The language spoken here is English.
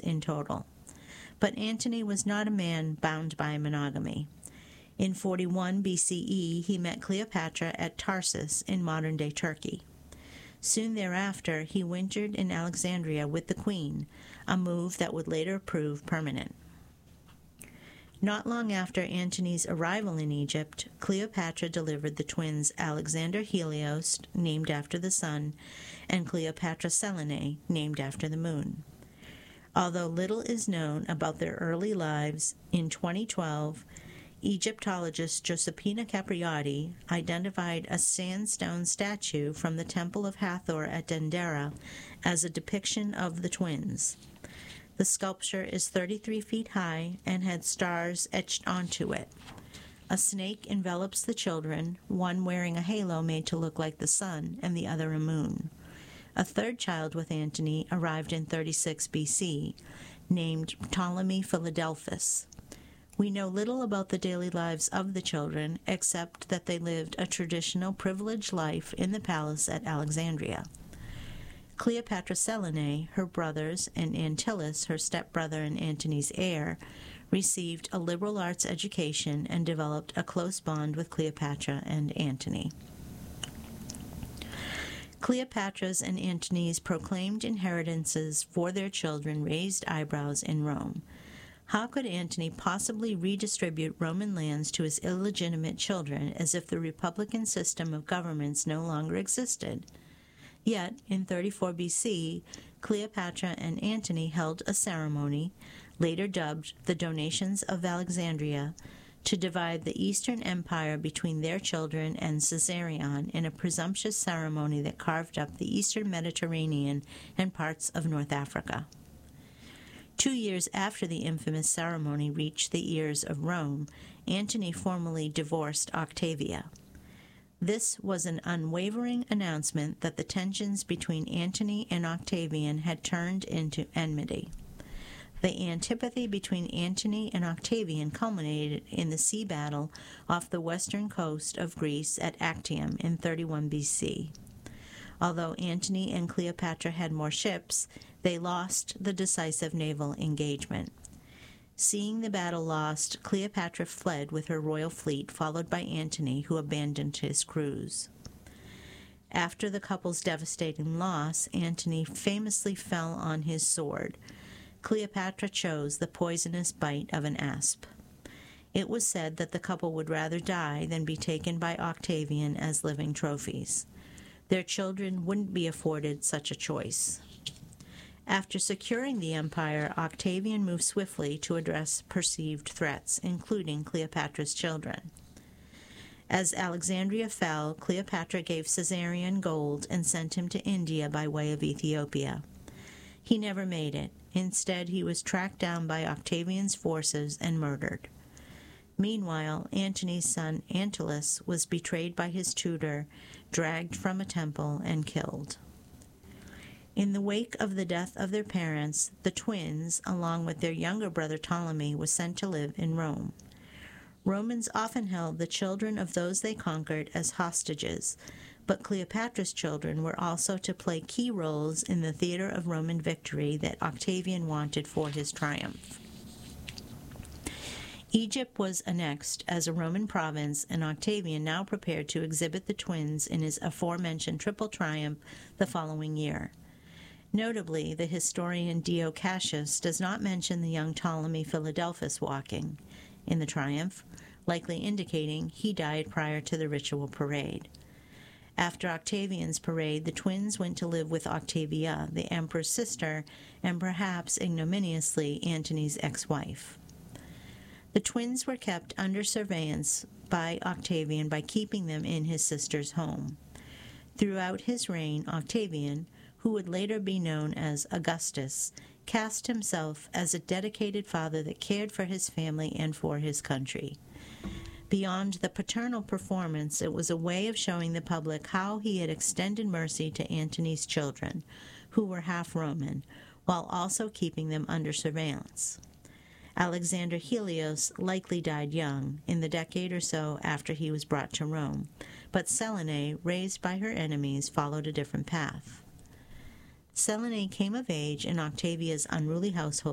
in total. But Antony was not a man bound by monogamy. In 41 BCE, he met Cleopatra at Tarsus in modern-day Turkey. Soon thereafter, he wintered in Alexandria with the queen, a move that would later prove permanent. Not long after Antony's arrival in Egypt, Cleopatra delivered the twins Alexander Helios, named after the sun, and Cleopatra Selene, named after the moon. Although little is known about their early lives, in 2012, Egyptologist Josephina Capriati identified a sandstone statue from the Temple of Hathor at Dendera as a depiction of the twins. The sculpture is 33 feet high and had stars etched onto it. A snake envelops the children, one wearing a halo made to look like the sun and the other a moon. A third child with Antony arrived in 36 BC, named Ptolemy Philadelphus. We know little about the daily lives of the children, except that they lived a traditional privileged life in the palace at Alexandria. Cleopatra Selene, her brothers, and Antyllus, her stepbrother and Antony's heir, received a liberal arts education and developed a close bond with Cleopatra and Antony. Cleopatra's and Antony's proclaimed inheritances for their children raised eyebrows in Rome. How could Antony possibly redistribute Roman lands to his illegitimate children as if the republican system of governments no longer existed? Yet, in 34 BC, Cleopatra and Antony held a ceremony, later dubbed the Donations of Alexandria, to divide the Eastern Empire between their children and Caesarion in a presumptuous ceremony that carved up the Eastern Mediterranean and parts of North Africa. 2 years after the infamous ceremony reached the ears of Rome, Antony formally divorced Octavia. This was an unwavering announcement that the tensions between Antony and Octavian had turned into enmity. The antipathy between Antony and Octavian culminated in the sea battle off the western coast of Greece at Actium in 31 BC. Although Antony and Cleopatra had more ships, they lost the decisive naval engagement. Seeing the battle lost, Cleopatra fled with her royal fleet, followed by Antony, who abandoned his crews. After the couple's devastating loss, Antony famously fell on his sword. Cleopatra chose the poisonous bite of an asp. It was said that the couple would rather die than be taken by Octavian as living trophies. Their children wouldn't be afforded such a choice. After securing the empire, Octavian moved swiftly to address perceived threats, including Cleopatra's children. As Alexandria fell, Cleopatra gave Caesarion gold and sent him to India by way of Ethiopia. He never made it. Instead, he was tracked down by Octavian's forces and murdered. Meanwhile, Antony's son Antyllus was betrayed by his tutor, dragged from a temple, and killed. In the wake of the death of their parents, the twins, along with their younger brother Ptolemy, were sent to live in Rome. Romans often held the children of those they conquered as hostages, but Cleopatra's children were also to play key roles in the theater of Roman victory that Octavian wanted for his triumph. Egypt was annexed as a Roman province, and Octavian now prepared to exhibit the twins in his aforementioned triple triumph the following year. Notably, the historian Dio Cassius does not mention the young Ptolemy Philadelphus walking in the triumph, likely indicating he died prior to the ritual parade. After Octavian's parade, the twins went to live with Octavia, the emperor's sister, and perhaps ignominiously Antony's ex-wife. The twins were kept under surveillance by Octavian by keeping them in his sister's home. Throughout his reign, Octavian, who would later be known as Augustus, cast himself as a dedicated father that cared for his family and for his country. Beyond the paternal performance, it was a way of showing the public how he had extended mercy to Antony's children, who were half Roman, while also keeping them under surveillance. Alexander Helios likely died young, in the decade or so after he was brought to Rome, but Selene, raised by her enemies, followed a different path. Selene came of age in Octavia's unruly household